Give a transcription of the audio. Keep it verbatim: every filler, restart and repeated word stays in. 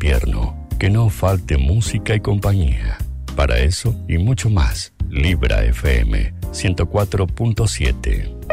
invierno, que no falte música y compañía. Para eso y mucho más, Libra F M ciento cuatro punto siete.